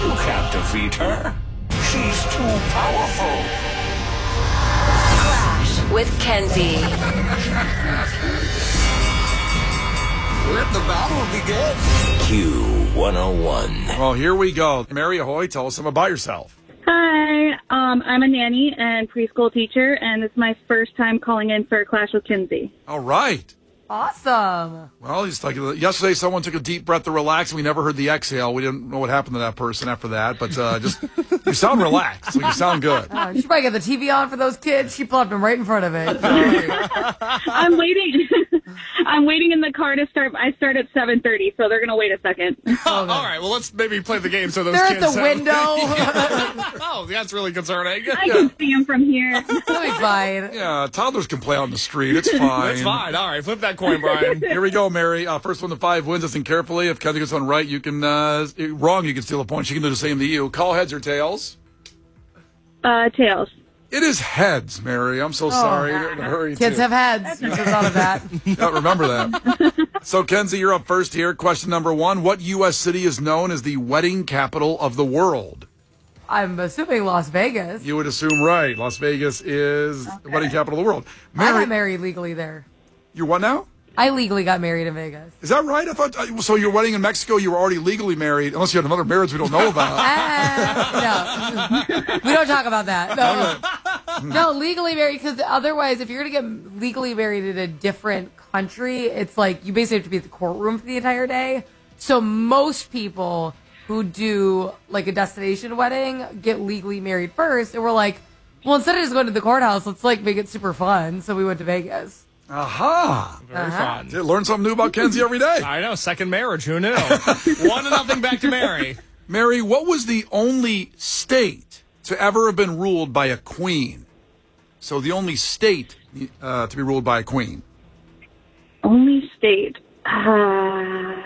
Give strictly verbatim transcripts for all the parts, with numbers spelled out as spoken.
You can't defeat her. She's too powerful. Clash with Kenzie. Let the battle begin. Q one oh one. Well, here we go. Mary Ahoy, tell us some about yourself. Hi, um, I'm a nanny and preschool teacher, and it's my first time calling in for Clash with Kinsey. All right. Awesome. Well, he's like, yesterday someone took a deep breath to relax, and we never heard the exhale. We didn't know what happened to that person after that, but uh, just you sound relaxed. So you sound good. Oh, you should probably get the T V on for those kids. She plopped them right in front of it. I'm waiting. I'm waiting in the car to start. I start at seven thirty, so they're going to wait a second. Oh, all right, well, let's maybe play the game so those They're kids at the have- window. Oh, that's really concerning. I can see them from here. It'll be fine. Yeah, toddlers can play out in the street. It's fine. That's fine. All right, flip that coin, Brian. Here we go, Mary. Uh, first one to five wins. Listen carefully. If Kenzie gets one right, you can uh, wrong. You can steal a point. She can do the same to you. Call heads or tails. Uh, tails. It is heads, Mary. I'm so sorry. You're in a hurry. Kids too. have heads. You just thought of that. Yeah, remember that. So, Kenzie, you're up first here. Question number one. What U S city is known as the wedding capital of the world? I'm assuming Las Vegas. You would assume right. Las Vegas is the wedding capital of the world. I Mary, got married legally there. you're what now? I legally got married in Vegas. Is that right? I thought uh, so. Your wedding in Mexico, you were already legally married, unless you had another marriage we don't know about. Ah, no, we don't talk about that. No, no, legally married, because otherwise, if you're gonna get legally married in a different country, it's like you basically have to be at the courtroom for the entire day. So most people who do like a destination wedding get legally married first, and we're like, well, instead of just going to the courthouse, let's like make it super fun. So we went to Vegas. Aha! Very Uh-huh. fun. You learn something new about Kenzie every day. I know, second marriage, who knew? One to nothing back to Mary. Mary, what was the only state to ever have been ruled by a queen? So the only state uh, to be ruled by a queen. Only state. Uh,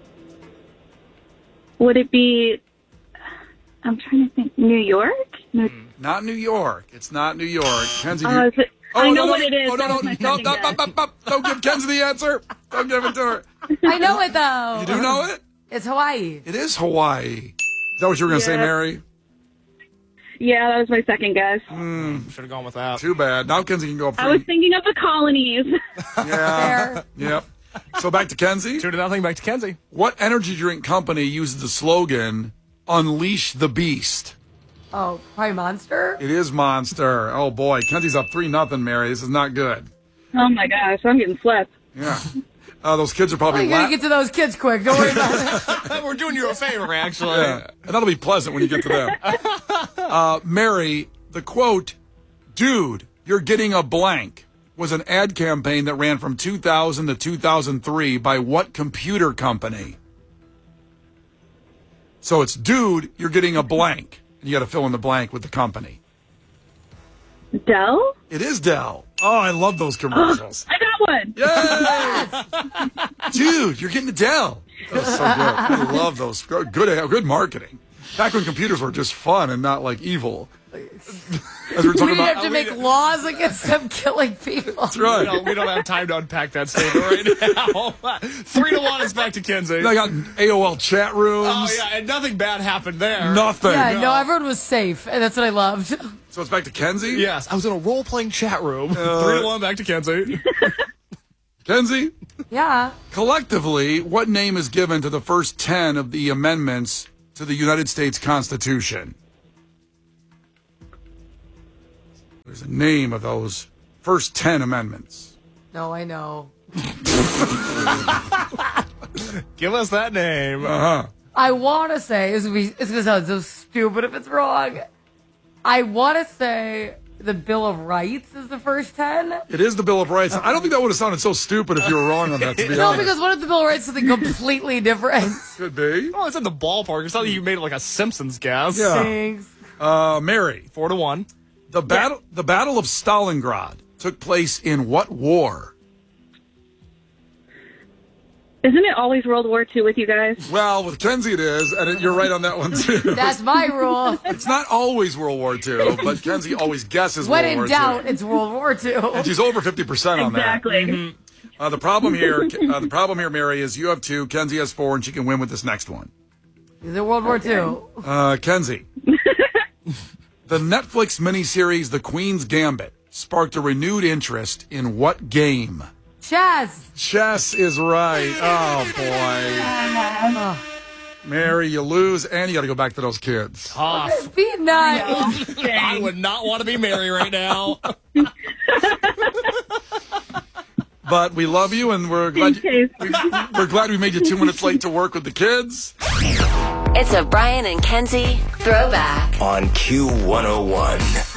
would it be? I'm trying to think. New York? New, Not New York. It's not New York. Kenzie, do uh, you- is it, Oh, I no, know no, what it is. Oh, no, That no, was my no, second no, guess. no, no, no, don't give Kenzie the answer. Don't give it to her. I know it though. You do know it? It's Hawaii. It is Hawaii. Is that what you were going to say, Yeah. Mary? Yeah, that was my second guess. Should have gone with that. Too bad. Now Kenzie can go up I was three. thinking of the colonies. Yeah. Fair. Yep. So back to Kenzie. Two to nothing back to Kenzie. What energy drink company uses the slogan, Unleash the Beast? Oh, probably Monster. It is Monster. Oh, boy. Kenzie's up three nothing, Mary. This is not good. Oh my gosh, I'm getting swept. Yeah. Uh, those kids are Oh, probably you gotta la- get to those kids quick. Don't worry about it. We're doing you a favor, actually. Yeah. And that'll be pleasant when you get to them. Uh, Mary, the quote, "Dude, you're getting a blank," was an ad campaign that ran from two thousand to two thousand three by what computer company? So it's, "Dude, you're getting a blank." And you got to fill in the blank with the company. Dell? It is Dell. Oh, I love those commercials. I got one. Yay! Dude, you're getting a Dell. That was so good. I love those. Good, good marketing. Back when computers were just fun and not like evil. As we were talking We about. have to make laws against them killing people. That's We right. don't, we don't have time to unpack that statement right now. Three to one is back to Kenzie. I got A O L chat rooms. Oh, yeah, and nothing bad happened there. Nothing. Yeah, no, everyone was safe, and that's what I loved. So it's back to Kenzie? Yes, I was in a role-playing chat room. Uh, Three to one back to Kenzie. Kenzie, Yeah. collectively, what name is given to the first ten of the amendments to the United States Constitution? There's a name of those first ten amendments. No, I know. Give us that name. Uh-huh. I want to say, it's going to sound so stupid if it's wrong. I want to say the Bill of Rights is the first ten. It is the Bill of Rights. I don't think that would have sounded so stupid if you were wrong on that, to be No, honest. because what if the Bill of Rights is something completely different? Could be. Well, it's in the ballpark. It's not like you made it like a Simpsons guess. Yeah. Thanks. Uh, Mary, Four to one. the battle, the Battle of Stalingrad took place in what war? Isn't it always World War Two with you guys? Well, with Kenzie it is, and it, you're right on that one, too. That's my rule. It's not always World War Two, but Kenzie always guesses When World in War doubt, Two. it's World War Two. And she's over fifty percent on Exactly. that. Uh, the problem here, uh, the problem here, Mary, is you have two, Kenzie has four, and she can win with this next one. He's in World War Two. Uh, Kenzie. The Netflix miniseries The Queen's Gambit sparked a renewed interest in what game? Chess. Chess is right. Oh, boy. Mary, you lose, and you got to go back to those kids. Tough. Be nice. I would not want to be Mary right now. But we love you, and we're glad Thanks, Chase. we, we're glad we made you two minutes late to work with the kids. It's a Brian and Kenzie throwback. On Q one oh one.